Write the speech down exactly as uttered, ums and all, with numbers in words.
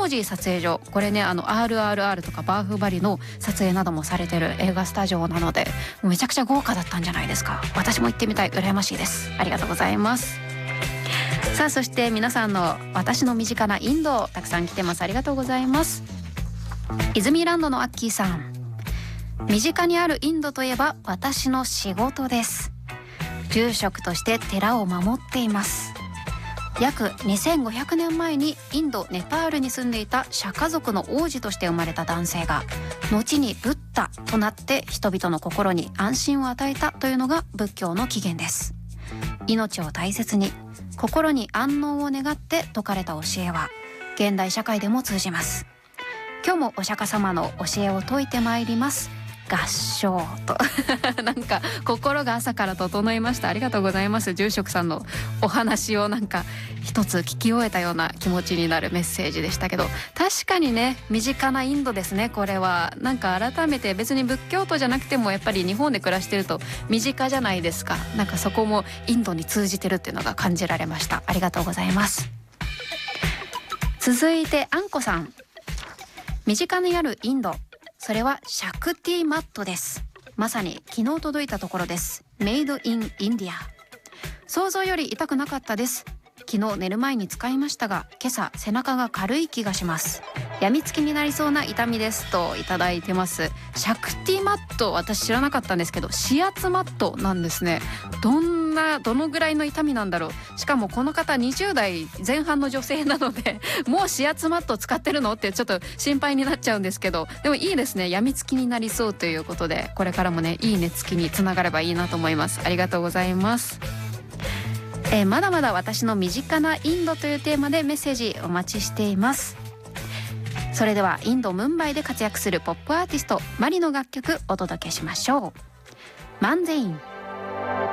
モジー撮影所、これねあの アールアールアール とかバーフバリの撮影などもされてる映画スタジオなので、もうめちゃくちゃ豪華だったんじゃないですか。私も行ってみたい、羨ましいです。ありがとうございます。さあそして皆さんの私の身近なインドたくさん来てます。ありがとうございます。イズミーランドのアッキーさん、身近にあるインドといえば私の仕事です。住職として寺を守っています。約にせんごひゃくねんまえにインド・ネパールに住んでいたシャカ族の王子として生まれた男性が後にブッダとなって人々の心に安心を与えたというのが仏教の起源です。命を大切に心に安穏を願って説かれた教えは現代社会でも通じます。今日もお釈迦様の教えを説いてまいります。合唱となんか心が朝から整いました。ありがとうございます。住職さんのお話をなんか一つ聞き終えたような気持ちになるメッセージでしたけど、確かにね身近なインドですね。これはなんか改めて別に仏教徒じゃなくてもやっぱり日本で暮らしてると身近じゃないですか。なんかそこもインドに通じてるっていうのが感じられました。ありがとうございます。続いてあんこさん、身近にあるインド、それはシャクティマットです。まさに昨日届いたところです。メイドインインディア。想像より痛くなかったです。昨日寝る前に使いましたが、今朝背中が軽い気がします。やみつきになりそうな痛みですといただいてます。シャクティマット、私知らなかったんですけど指圧マットなんですね。どんなどのぐらいの痛みなんだろう。しかもこの方にじゅう代前半の女性なのでもう指圧マット使ってるのってちょっと心配になっちゃうんですけど、でもいいですね。やみつきになりそうということで、これからもねいい寝つきにつながればいいなと思います。ありがとうございます。えー、まだまだ私の身近なインドというテーマでメッセージお待ちしています。それではインド・ムンバイで活躍するポップアーティストマリの楽曲お届けしましょう。マンゼイン。